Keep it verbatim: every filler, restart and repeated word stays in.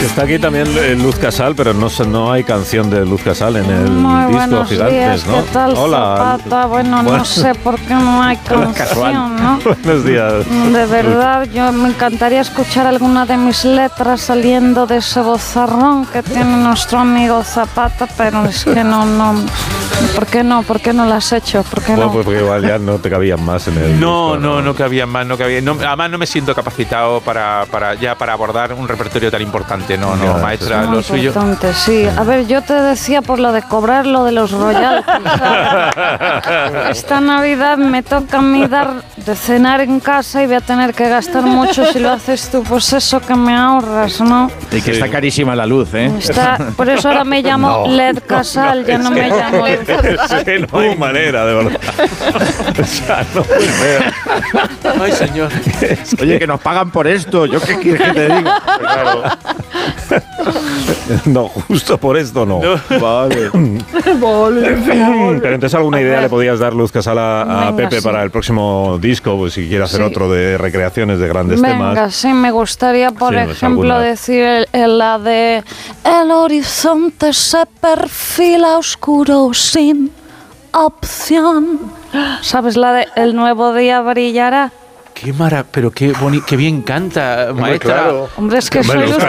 Está aquí también Luz Casal, pero no, no hay canción de Luz Casal en el Muy disco buenos Gigantes, días, ¿no? ¿qué tal, Hola. Zapata? Bueno, Bueno. no sé por qué no hay canción, ¿no? Buenos días. De verdad, yo me encantaría escuchar alguna de mis letras saliendo de ese bozarrón que tiene nuestro amigo Zapata, pero es que no, no. ¿Por qué no? ¿Por qué no lo has hecho? ¿Por qué Bueno, no? pues porque igual ya no te cabían más en el No, disco, no, no cabía más, no cabía. No, además no me siento capacitado para, para ya para abordar un repertorio tan importante. No, no, Ya, maestra, Muy lo suyo. importante, sí. A ver, yo te decía por lo de cobrar lo de los royalties, ¿sabes? Esta Navidad me toca a mí dar de cenar en casa y voy a tener que gastar mucho si lo haces tú, pues eso que me ahorras, ¿no? Y que está carísima la luz, ¿eh? Está, por eso ahora me llamo No. Led Casal, ya no me llamo Led Es que no hay manera, de verdad. O sea, no puede ser. Ay, señor. Oye, que nos pagan por esto. ¿Yo qué quieres que te diga? Claro. No, justo por esto no. Vale. Pero entonces alguna idea le podías dar, Luz Casal, a, a Venga, Pepe sí. para el próximo disco, pues si quiere hacer Sí. otro de recreaciones de grandes Venga, temas. sí, me gustaría, por Sí, pues, ejemplo, alguna. decir el, el- la de el horizonte se perfila oscuro sin opción. ¿Sabes la de el nuevo día brillará? Qué mara, pero qué boni, qué bien canta, maestra. claro. Hombre, es que Hombre, soy Luz